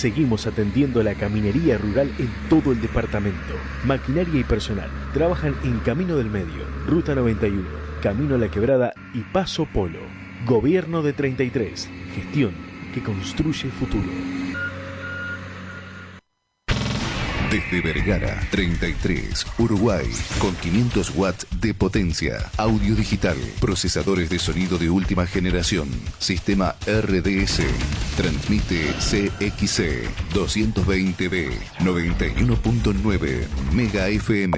Seguimos atendiendo la caminería rural en todo el departamento. Maquinaria y personal trabajan en Camino del Medio, Ruta 91, Camino a la Quebrada y Paso Polo. Gobierno de 33. Gestión que construye futuro. Desde Vergara, 33, Uruguay, con 500 watts de potencia, audio digital, procesadores de sonido de última generación, sistema RDS, transmite CXC 220B, 91.9 Mega FM.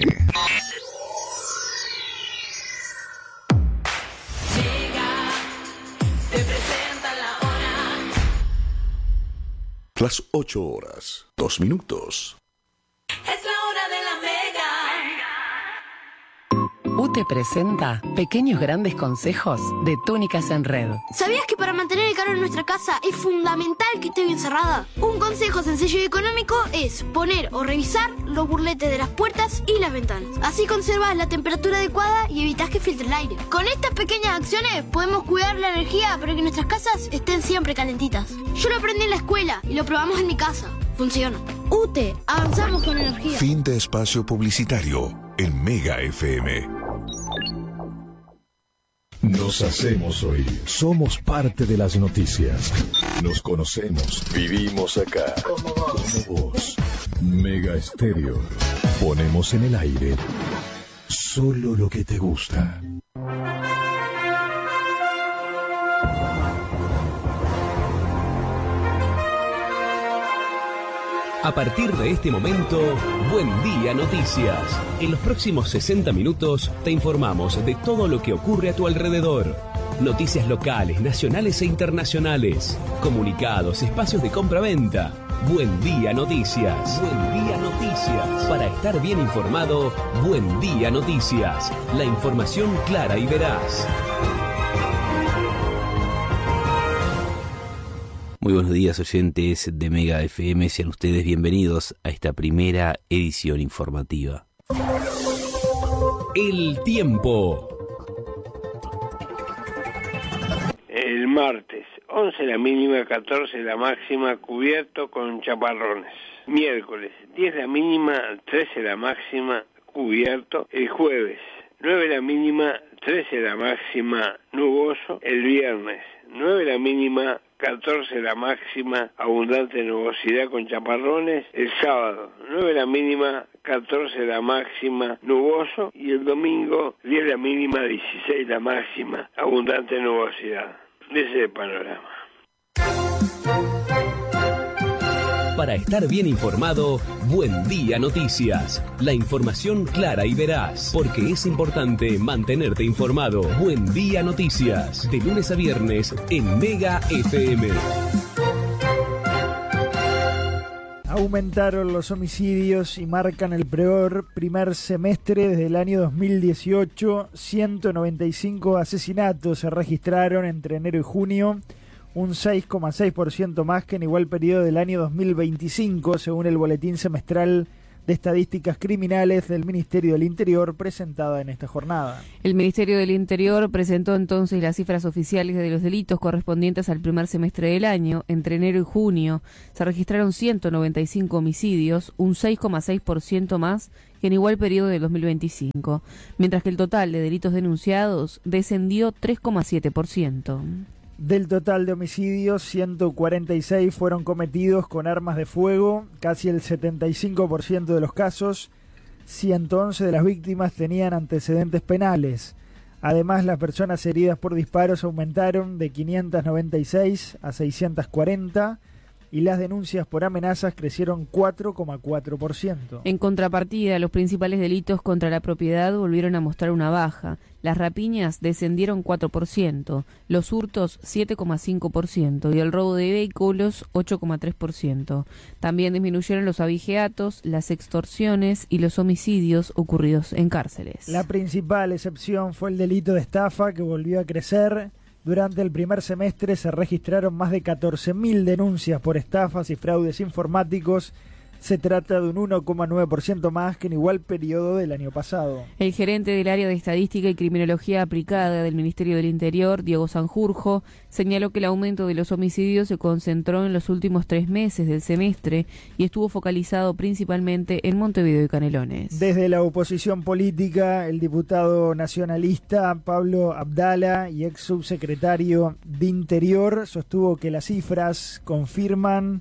Las 8 horas, 2 minutos. Es la hora de la Mega. UTE presenta Pequeños Grandes Consejos de Túnicas en Red. ¿Sabías que para mantener el calor en nuestra casa es fundamental que esté bien cerrada? Un consejo sencillo y económico es poner o revisar los burletes de las puertas y las ventanas. Así conservas la temperatura adecuada y evitas que filtre el aire. Con estas pequeñas acciones podemos cuidar la energía para que nuestras casas estén siempre calentitas. Yo lo aprendí en la escuela y lo probamos en mi casa. Funciona. UTE, avanzamos con energía. Fin de espacio publicitario en Mega FM. Nos hacemos oír. Somos parte de las noticias. Nos conocemos. Vivimos acá. Como vos. Mega Estéreo. Ponemos en el aire solo lo que te gusta. A partir de este momento, Buen Día Noticias. En los próximos 60 minutos te informamos de todo lo que ocurre a tu alrededor. Noticias locales, nacionales e internacionales. Comunicados, espacios de compra-venta. Buen Día Noticias. Buen Día Noticias. Para estar bien informado, Buen Día Noticias. La información clara y veraz. Muy buenos días, oyentes de Mega FM, sean ustedes bienvenidos a esta primera edición informativa. El tiempo. El martes, 11 la mínima, 14 la máxima, cubierto con chaparrones. Miércoles, 10 la mínima, 13 la máxima, cubierto. El jueves, 9 la mínima, 13 la máxima, nuboso. El viernes, 9 la mínima, 14 la máxima, abundante nubosidad con chaparrones. El sábado, 9 la mínima, 14 la máxima, nuboso. Y el domingo, 10 la mínima, 16 la máxima, abundante nubosidad. Ese es el panorama. Para estar bien informado, Buen Día Noticias. La información clara y veraz, porque es importante mantenerte informado. Buen Día Noticias, de lunes a viernes en Mega FM. Aumentaron los homicidios y marcan el peor primer semestre desde el año 2018. 195 asesinatos se registraron entre enero y junio, un 6,6% más que en igual periodo del año 2025, según el Boletín Semestral de Estadísticas Criminales del Ministerio del Interior, presentada en esta jornada. El Ministerio del Interior presentó entonces las cifras oficiales de los delitos correspondientes al primer semestre del año. Entre enero y junio se registraron 195 homicidios, un 6,6% más que en igual periodo del 2025, mientras que el total de delitos denunciados descendió 3,7%. Del total de homicidios, 146 fueron cometidos con armas de fuego, casi el 75% de los casos. 111 de las víctimas tenían antecedentes penales. Además, las personas heridas por disparos aumentaron de 596 a 640 y las denuncias por amenazas crecieron 4,4%. En contrapartida, los principales delitos contra la propiedad volvieron a mostrar una baja. Las rapiñas descendieron 4%, los hurtos 7,5% y el robo de vehículos 8,3%. También disminuyeron los abigeatos, las extorsiones y los homicidios ocurridos en cárceles. La principal excepción fue el delito de estafa, que volvió a crecer. Durante el primer semestre se registraron más de 14.000 denuncias por estafas y fraudes informáticos, Se trata de un 1,9% más que en igual periodo del año pasado. El gerente del área de Estadística y Criminología Aplicada del Ministerio del Interior, Diego Sanjurjo, señaló que el aumento de los homicidios se concentró en los últimos 3 meses del semestre y estuvo focalizado principalmente en Montevideo y Canelones. Desde la oposición política, el diputado nacionalista Pablo Abdala y ex subsecretario de Interior sostuvo que las cifras confirman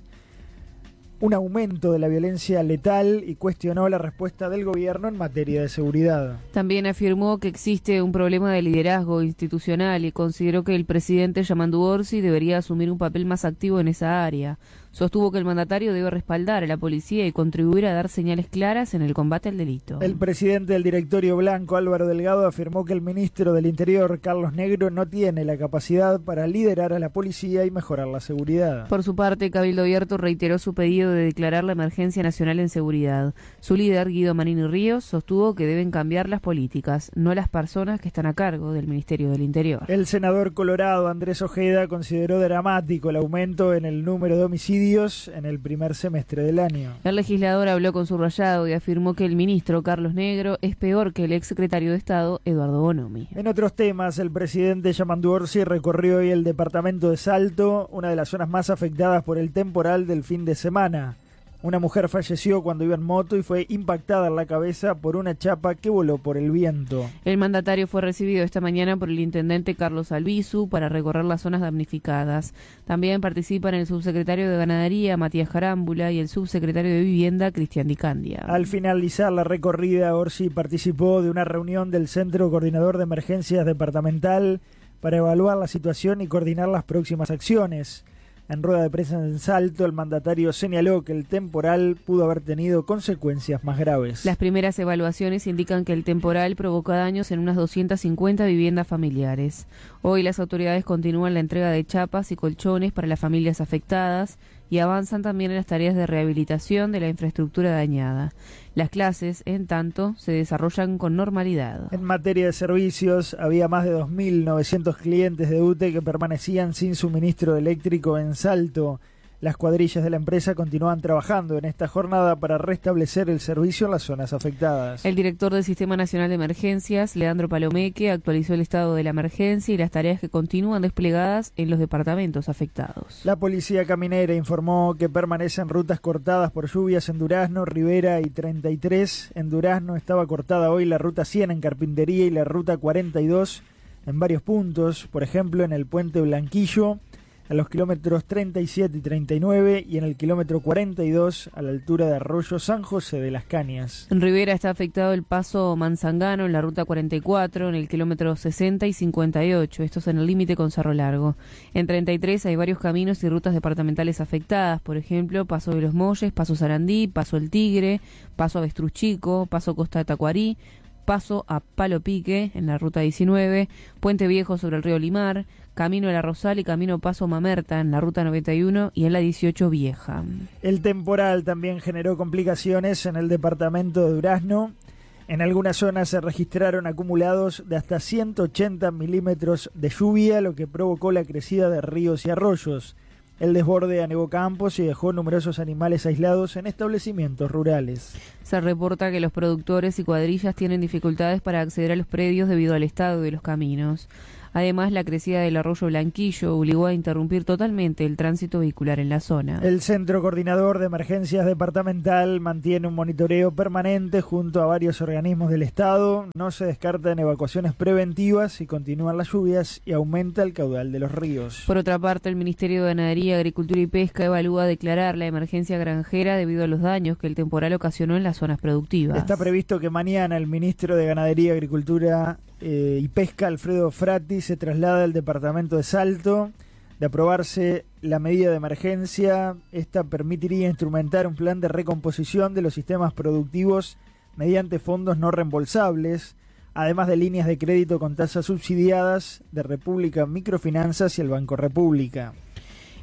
un aumento de la violencia letal y cuestionó la respuesta del gobierno en materia de seguridad. También afirmó que existe un problema de liderazgo institucional y consideró que el presidente Yamandu Orsi debería asumir un papel más activo en esa área. Sostuvo que el mandatario debe respaldar a la policía y contribuir a dar señales claras en el combate al delito. El presidente del directorio blanco, Álvaro Delgado, afirmó que el ministro del Interior, Carlos Negro, no tiene la capacidad para liderar a la policía y mejorar la seguridad. Por su parte, Cabildo Abierto reiteró su pedido de declarar la emergencia nacional en seguridad. Su líder, Guido Manini Ríos, sostuvo que deben cambiar las políticas, no las personas que están a cargo del Ministerio del Interior. El senador colorado, Andrés Ojeda, consideró dramático el aumento en el número de homicidios en el primer semestre del año. El legislador habló con subrayado y afirmó que el ministro Carlos Negro es peor que el exsecretario de Estado Eduardo Bonomi. En otros temas, el presidente Yamandu Orsi recorrió hoy el departamento de Salto, una de las zonas más afectadas por el temporal del fin de semana. Una mujer falleció cuando iba en moto y fue impactada en la cabeza por una chapa que voló por el viento. El mandatario fue recibido esta mañana por el intendente Carlos Albizu para recorrer las zonas damnificadas. También participan el subsecretario de Ganadería, Matías Jarámbula, y el subsecretario de Vivienda, Cristian Di Candia. Al finalizar la recorrida, Orsi participó de una reunión del Centro Coordinador de Emergencias Departamental para evaluar la situación y coordinar las próximas acciones. En rueda de prensa en Salto, el mandatario señaló que el temporal pudo haber tenido consecuencias más graves. Las primeras evaluaciones indican que el temporal provocó daños en unas 250 viviendas familiares. Hoy las autoridades continúan la entrega de chapas y colchones para las familias afectadas y avanzan también en las tareas de rehabilitación de la infraestructura dañada. Las clases, en tanto, se desarrollan con normalidad. En materia de servicios, había más de 2.900 clientes de UTE que permanecían sin suministro eléctrico en Salto. Las cuadrillas de la empresa continúan trabajando en esta jornada para restablecer el servicio en las zonas afectadas. El director del Sistema Nacional de Emergencias, Leandro Palomeque, actualizó el estado de la emergencia y las tareas que continúan desplegadas en los departamentos afectados. La policía caminera informó que permanecen rutas cortadas por lluvias en Durazno, Rivera y 33. En Durazno estaba cortada hoy la ruta 100 en Carpintería y la ruta 42 en varios puntos, por ejemplo en el puente Blanquillo, a los kilómetros 37 y 39 y en el kilómetro 42 a la altura de Arroyo San José de las Cañas. En Rivera está afectado el paso Manzangano en la ruta 44 en el kilómetro 60 y 58, esto es en el límite con Cerro Largo. En 33 hay varios caminos y rutas departamentales afectadas, por ejemplo, Paso de los Molles, Paso Sarandí, Paso El Tigre, Paso Avestruz Chico, Paso Costa de Tacuarí, paso a Palo Pique en la ruta 19, Puente Viejo sobre el río Limar, Camino de la Rosal y Camino Paso Mamerta en la ruta 91 y en la 18 Vieja. El temporal también generó complicaciones en el departamento de Durazno. En algunas zonas se registraron acumulados de hasta 180 milímetros de lluvia, lo que provocó la crecida de ríos y arroyos. El desborde anegó campos y dejó numerosos animales aislados en establecimientos rurales. Se reporta que los productores y cuadrillas tienen dificultades para acceder a los predios debido al estado de los caminos. Además, la crecida del arroyo Blanquillo obligó a interrumpir totalmente el tránsito vehicular en la zona. El Centro Coordinador de Emergencias Departamental mantiene un monitoreo permanente junto a varios organismos del Estado. No se descartan evacuaciones preventivas y continúan las lluvias y aumenta el caudal de los ríos. Por otra parte, el Ministerio de Ganadería, Agricultura y Pesca evalúa declarar la emergencia granjera debido a los daños que el temporal ocasionó en las zonas productivas. Está previsto que mañana el ministro de Ganadería, Agricultura y Pesca, Alfredo Frati, se traslada al departamento de Salto. De aprobarse la medida de emergencia, esta permitiría instrumentar un plan de recomposición de los sistemas productivos mediante fondos no reembolsables, además de líneas de crédito con tasas subsidiadas de República Microfinanzas y el Banco República.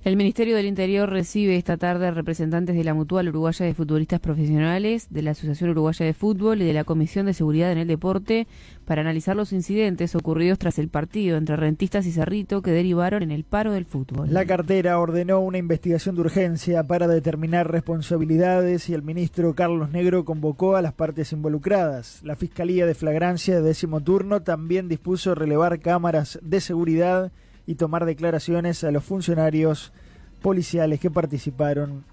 El Ministerio del Interior recibe esta tarde representantes de la Mutual Uruguaya de Futbolistas Profesionales, de la Asociación Uruguaya de Fútbol y de la Comisión de Seguridad en el Deporte para analizar los incidentes ocurridos tras el partido entre Rentistas y Cerrito que derivaron en el paro del fútbol. La cartera ordenó una investigación de urgencia para determinar responsabilidades y el ministro Carlos Negro convocó a las partes involucradas. La Fiscalía de Flagrancia de 10º turno también dispuso relevar cámaras de seguridad y tomar declaraciones a los funcionarios policiales que participaron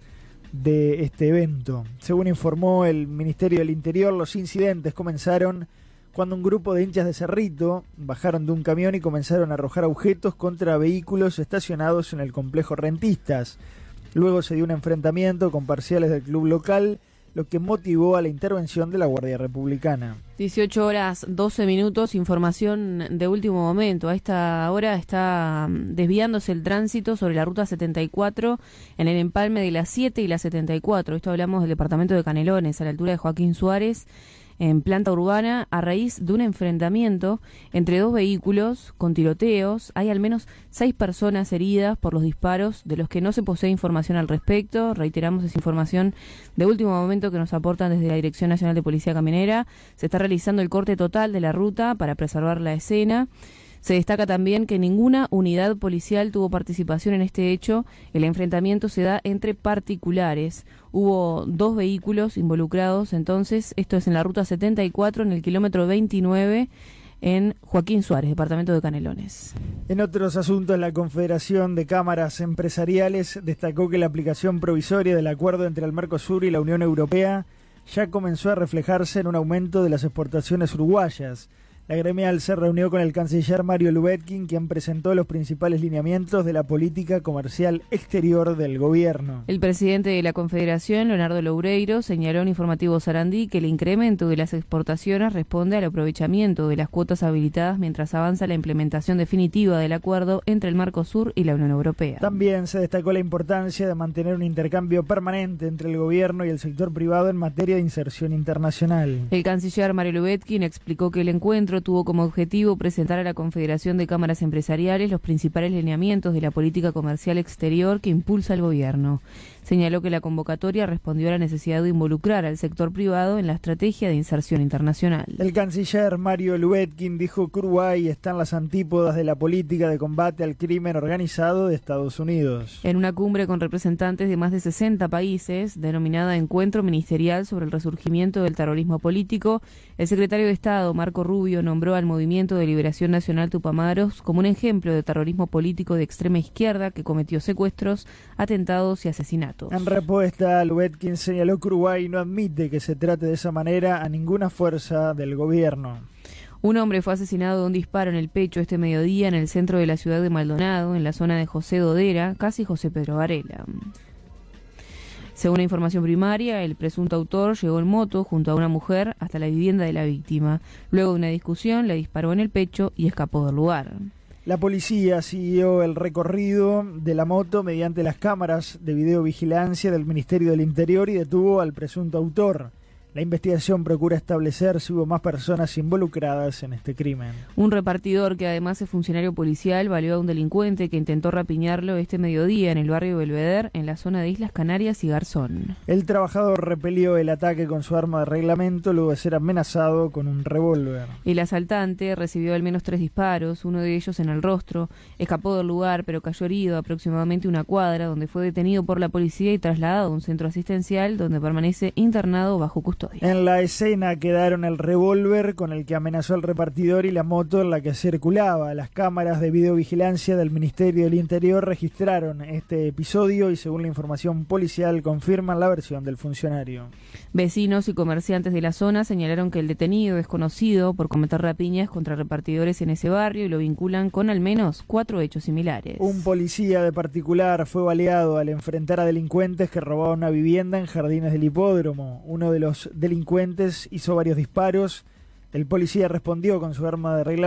de este evento. Según informó el Ministerio del Interior, los incidentes comenzaron cuando un grupo de hinchas de Cerrito bajaron de un camión y comenzaron a arrojar objetos contra vehículos estacionados en el complejo Rentistas. Luego se dio un enfrentamiento con parciales del club local, lo que motivó a la intervención de la Guardia Republicana. 18 horas 12 minutos, información de último momento. A esta hora está desviándose el tránsito sobre la ruta 74 en el empalme de la 7 y la 74. Esto hablamos del departamento de Canelones, a la altura de Joaquín Suárez, en planta urbana, a raíz de un enfrentamiento entre dos vehículos con tiroteos. Hay al menos 6 personas heridas por los disparos, de los que no se posee información al respecto. Reiteramos, esa información de último momento que nos aportan desde la Dirección Nacional de Policía Caminera. Se está realizando el corte total de la ruta para preservar la escena. Se destaca también que ninguna unidad policial tuvo participación en este hecho. El enfrentamiento se da entre particulares. Hubo 2 vehículos involucrados, entonces, esto es en la ruta 74, en el kilómetro 29, en Joaquín Suárez, departamento de Canelones. En otros asuntos, la Confederación de Cámaras Empresariales destacó que la aplicación provisoria del acuerdo entre el Mercosur y la Unión Europea ya comenzó a reflejarse en un aumento de las exportaciones uruguayas. La gremial se reunió con el canciller Mario Lubetkin, quien presentó los principales lineamientos de la política comercial exterior del gobierno. El presidente de la Confederación, Leonardo Loureiro, señaló en Informativo Sarandí que el incremento de las exportaciones responde al aprovechamiento de las cuotas habilitadas mientras avanza la implementación definitiva del acuerdo entre el Mercosur y la Unión Europea. También se destacó la importancia de mantener un intercambio permanente entre el gobierno y el sector privado en materia de inserción internacional. El canciller Mario Lubetkin explicó que el encuentro tuvo como objetivo presentar a la Confederación de Cámaras Empresariales los principales lineamientos de la política comercial exterior que impulsa el gobierno. Señaló que la convocatoria respondió a la necesidad de involucrar al sector privado en la estrategia de inserción internacional. El canciller Mario Lubetkin dijo que Uruguay está en las antípodas de la política de combate al crimen organizado de Estados Unidos. En una cumbre con representantes de más de 60 países, denominada Encuentro Ministerial sobre el Resurgimiento del Terrorismo Político, el secretario de Estado, Marco Rubio, nombró al Movimiento de Liberación Nacional Tupamaros como un ejemplo de terrorismo político de extrema izquierda que cometió secuestros, atentados y asesinatos. En respuesta, Lubetkin señaló que Uruguay no admite que se trate de esa manera a ninguna fuerza del gobierno. Un hombre fue asesinado de un disparo en el pecho este mediodía en el centro de la ciudad de Maldonado, en la zona de José Dodera, casi José Pedro Varela. Según la información primaria, el presunto autor llegó en moto junto a una mujer hasta la vivienda de la víctima. Luego de una discusión, le disparó en el pecho y escapó del lugar. La policía siguió el recorrido de la moto mediante las cámaras de videovigilancia del Ministerio del Interior y detuvo al presunto autor. La investigación procura establecer si hubo más personas involucradas en este crimen. Un repartidor, que además es funcionario policial, baleó a un delincuente que intentó rapiñarlo este mediodía en el barrio Belvedere, en la zona de Islas Canarias y Garzón. El trabajador repelió el ataque con su arma de reglamento luego de ser amenazado con un revólver. El asaltante recibió al menos 3 disparos, uno de ellos en el rostro. Escapó del lugar, pero cayó herido a aproximadamente una cuadra, donde fue detenido por la policía y trasladado a un centro asistencial, donde permanece internado bajo custodia. En la escena quedaron el revólver con el que amenazó al repartidor y la moto en la que circulaba. Las cámaras de videovigilancia del Ministerio del Interior registraron este episodio y, según la información policial, confirman la versión del funcionario. Vecinos y comerciantes de la zona señalaron que el detenido es conocido por cometer rapiñas contra repartidores en ese barrio y lo vinculan con al menos 4 hechos similares. Un policía de particular fue baleado al enfrentar a delincuentes que robaban una vivienda en Jardines del Hipódromo. Uno de los delincuentes hizo varios disparos. El policía respondió con su arma de reglamento